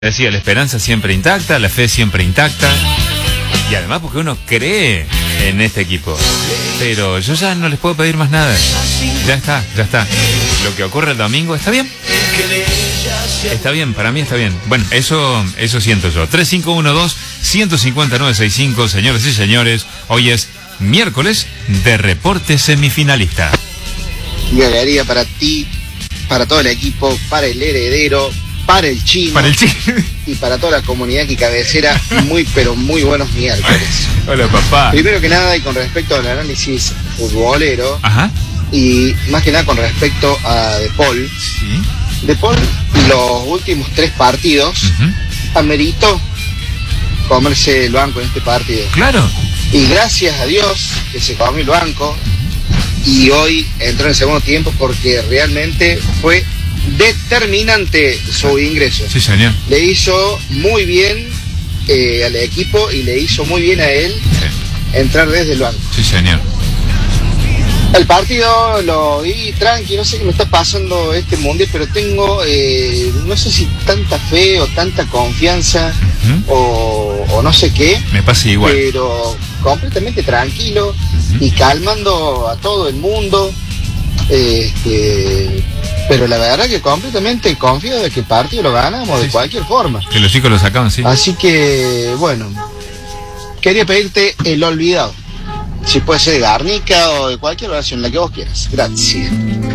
Decía, la esperanza siempre intacta, la fe siempre intacta. Y además porque uno cree en este equipo. Pero yo ya no les puedo pedir más nada. Ya está, ya está. Lo que ocurre el domingo está bien. Está bien, para mí está bien. Bueno, eso siento yo. 3512-15965, señores y señores. Hoy es miércoles de reporte semifinalista. Galería para ti, para todo el equipo, para el heredero, para el chino. Para el chino. Y para toda la comunidad que cabecera, muy pero muy buenos miércoles. Hola, papá. Primero que nada, y con respecto al análisis futbolero, Ajá. y más que nada con respecto a De Paul. Sí. De Paul, los últimos 3 partidos, ameritó comerse el banco en este partido. Claro. Y gracias a Dios que se comió el banco y hoy entró en el segundo tiempo porque realmente fue determinante su ingreso. Sí, señor. Le hizo muy bien al equipo y le hizo muy bien a él entrar desde el banco. Sí, señor. El partido lo vi tranqui, no sé qué me está pasando este mundial, pero tengo, no sé si tanta fe o tanta confianza o no sé qué. Me pasa igual. Pero completamente tranquilo y calmando a todo el mundo. Pero la verdad que completamente confío de que el partido lo ganamos de cualquier forma. Que los chicos lo sacaban, sí. Así que, bueno, quería pedirte el olvidado. Si puede ser de Garnica o de cualquier oración, la que vos quieras. Gracias.